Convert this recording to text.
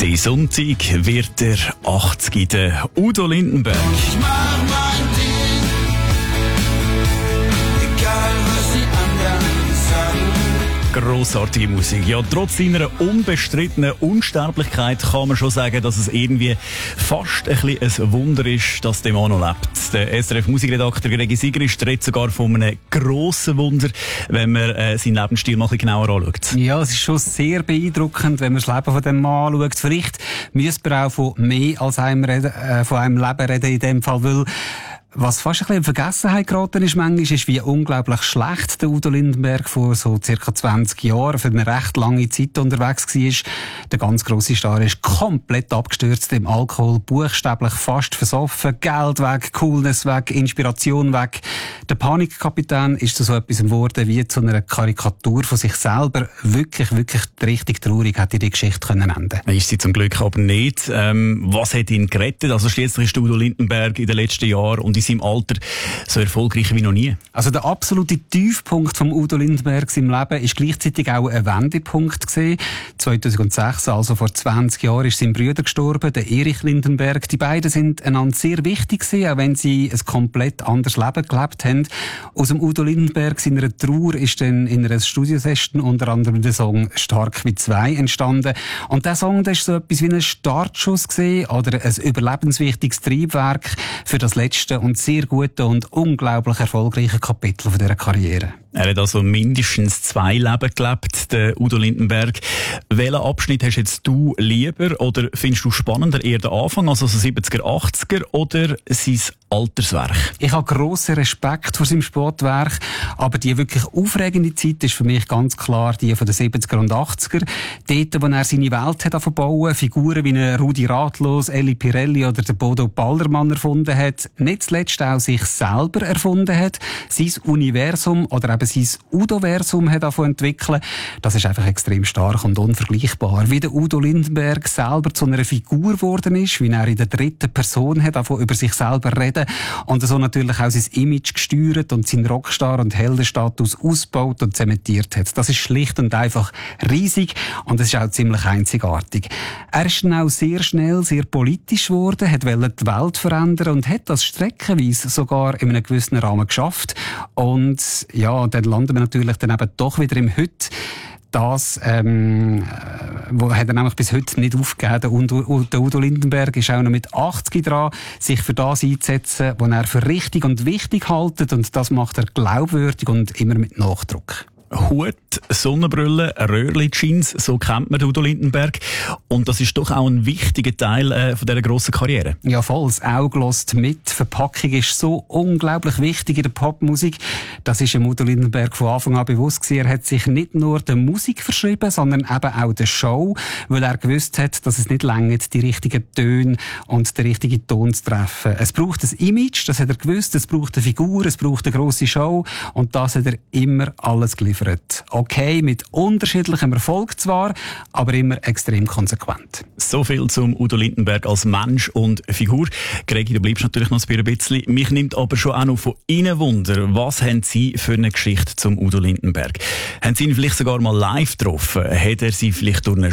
Den Sonntag wird der 80. der Udo Lindenberg. Ich mach mein Ding, egal was die anderen sagen. Grossartige Musik. Ja, trotz seiner unbestrittenen Unsterblichkeit kann man schon sagen, dass es irgendwie fast ein bisschen ein Wunder ist, dass der Mann noch lebt. Der SRF-Musikredakteur Gregi Sigrist redet sogar von einem grossen Wunder, wenn man seinen Lebensstil mal ein bisschen genauer anschaut. Ja, es ist schon sehr beeindruckend, wenn man das Leben von dem Mann anschaut. Vielleicht müsste man auch von mehr als von einem Leben reden in dem Fall, weil was fast ein bisschen in Vergessenheit geraten ist manchmal, ist, wie unglaublich schlecht der Udo Lindenberg vor so circa 20 Jahren für eine recht lange Zeit unterwegs war. Der ganz grosse Star ist komplett abgestürzt im Alkohol, buchstäblich fast versoffen, Geld weg, Coolness weg, Inspiration weg. Der Panikkapitän ist zu so etwas geworden wie zu einer Karikatur von sich selber. Wirklich richtig traurig hätte die Geschichte enden können. Ist sie zum Glück aber nicht. Was hat ihn gerettet? Also schließlich ist Udo Lindenberg in den letzten Jahren und in seinem Alter so erfolgreich wie noch nie. Also der absolute Tiefpunkt vom Udo Lindenberg im Leben ist gleichzeitig auch ein Wendepunkt gewesen. 2006, also vor 20 Jahren, ist sein Bruder gestorben, der Erich Lindenberg. Die beiden sind einander sehr wichtig gewesen, auch wenn sie ein komplett anderes Leben gelebt haben. Aus dem Udo Lindenberg seiner Trauer ist dann in einer Studiosession unter anderem der Song «Stark wie zwei» entstanden. Und der Song, das ist so etwas wie ein Startschuss gewesen, oder ein überlebenswichtiges Triebwerk für das letzte und sehr gute und unglaublich erfolgreiche Kapitel von dieser Karriere. Er hat also mindestens 2 Leben gelebt, der Udo Lindenberg. Welchen Abschnitt hast jetzt du lieber oder findest du spannender eher den Anfang, also so 70er, 80er oder sein Alterswerk? Ich habe grossen Respekt vor seinem Sportwerk, aber die wirklich aufregende Zeit ist für mich ganz klar die von den 70er und 80er. Dort, wo er seine Welt hat verbauen, Figuren wie eine Rudi Ratlos, Elli Pirelli oder der Bodo Ballermann erfunden hat, nicht zuletzt auch sich selber erfunden hat, sein Universum oder eben sein Udoversum hat entwickeln. Das ist einfach extrem stark und unvergleichbar. Wie der Udo Lindenberg selber zu einer Figur geworden ist, wie er in der dritten Person hat über sich selber reden und so natürlich auch sein Image gesteuert und seinen Rockstar- und Heldenstatus ausgebaut und zementiert hat. Das ist schlicht und einfach riesig und es ist auch ziemlich einzigartig. Er ist dann auch sehr schnell sehr politisch geworden, wollte die Welt verändern und hat das streckenweise sogar in einem gewissen Rahmen geschafft. Und ja, dann landen wir natürlich dann eben doch wieder im Heute. Das hat er nämlich bis heute nicht aufgegeben. Der Udo Lindenberg ist auch noch mit 80 dran, sich für das einzusetzen, was er für richtig und wichtig hält. Und das macht er glaubwürdig und immer mit Nachdruck. Hut, Sonnenbrille, Röhrli-Jeans, so kennt man Udo Lindenberg. Und das ist doch auch ein wichtiger Teil von dieser grossen Karriere. Ja, voll. Das Auge lässt mit. Verpackung ist so unglaublich wichtig in der Popmusik. Das ist Udo Lindenberg von Anfang an bewusst gewesen. Er hat sich nicht nur der Musik verschrieben, sondern eben auch der Show, weil er gewusst hat, dass es nicht reicht, die richtigen Töne und den richtigen Ton zu treffen. Es braucht ein Image, das hat er gewusst. Es braucht eine Figur, es braucht eine grosse Show. Und das hat er immer alles geliefert. Okay, mit unterschiedlichem Erfolg zwar, aber immer extrem konsequent. So viel zum Udo Lindenberg als Mensch und Figur. Gregi, du bleibst natürlich noch ein bisschen. Mich nimmt aber schon auch noch von Ihnen Wunder, was haben Sie für eine Geschichte zum Udo Lindenberg? Haben Sie ihn vielleicht sogar mal live getroffen? Hat er Sie vielleicht durch eine